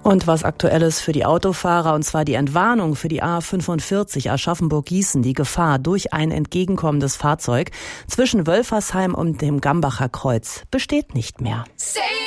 Und was Aktuelles für die Autofahrer, und zwar die Entwarnung für die A45 Aschaffenburg-Gießen. Die Gefahr durch ein entgegenkommendes Fahrzeug zwischen Wölfersheim und dem Gambacher Kreuz besteht nicht mehr.